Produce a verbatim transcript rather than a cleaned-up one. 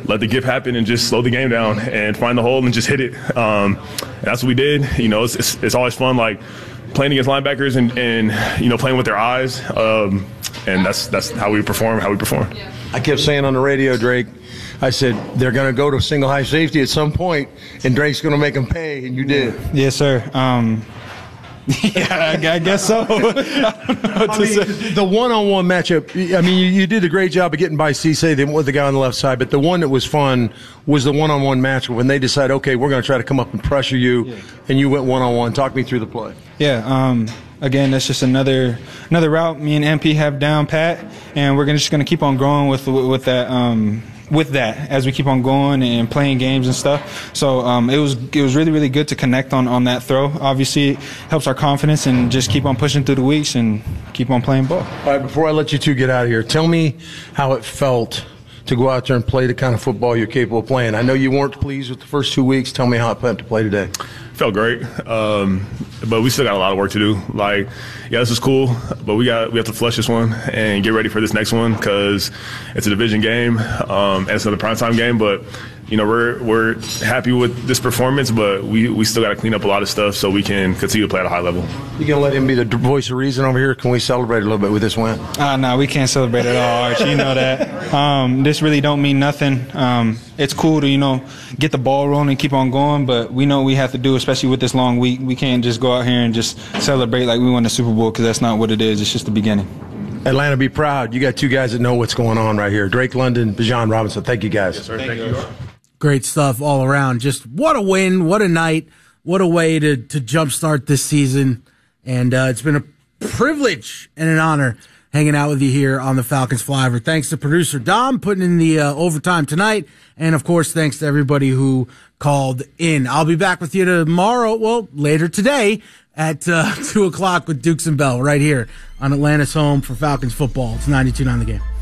let the gift happen and just slow the game down and find the hole and just hit it. Um, that's what we did. You know, it's, it's, it's always fun, like playing against linebackers and, and you know, playing with their eyes. Um, and that's that's how we perform, how we perform. I kept saying on the radio, Drake, I said, they're going to go to single high safety at some point, and Drake's going to make them pay, and you did. Yes, sir. Um, yeah, I, I guess so. I don't know what I to mean, say. the one-on-one matchup, I mean, you, you did a great job of getting by Cisse with the guy on the left side, but the one that was fun was the one-on-one matchup when they decided, okay, we're going to try to come up and pressure you, yeah. and you went one-on-one. Talk me through the play. Yeah, um, again, that's just another another route me and M P have down pat, and we're gonna, just going to keep on growing with with that um, with that as we keep on going and playing games and stuff. So um, it was it was really, really good to connect on, on that throw. Obviously, it helps our confidence and just keep on pushing through the weeks and keep on playing ball. All right, before I let you two get out of here, tell me how it felt to go out there and play the kind of football you're capable of playing. I know you weren't pleased with the first two weeks. Tell me how it felt to play today. Felt great, um, but we still got a lot of work to do. Like, yeah, this is cool, but we got we have to flush this one and get ready for this next one because it's a division game um, and it's another primetime game. But you know, we're we're happy with this performance, but we we still got to clean up a lot of stuff so we can continue to play at a high level. You gonna let him be the voice of reason over here? Can we celebrate a little bit with this win? Ah, uh, no, we can't celebrate at all, Archie. You know that. Um, this really don't mean nothing. Um, it's cool to you know get the ball rolling and keep on going, but we know we have to do, especially with this long week. We can't just go out here and just celebrate like we won the Super Bowl because that's not what it is. It's just the beginning. Atlanta, be proud. You got two guys that know what's going on right here. Drake London, Bijan Robinson. Thank you, guys. Yes, sir. Thank, Thank you. you. Great stuff all around. Just what a win, what a night, what a way to, to jumpstart this season. And uh, it's been a privilege and an honor hanging out with you here on the Falcons Flyover. Thanks to producer Dom putting in the uh, overtime tonight. And, of course, thanks to everybody who called in. I'll be back with you tomorrow, well, later today at uh, two o'clock with Dukes and Bell right here on Atlanta's home for Falcons football. It's ninety-two nine The Game.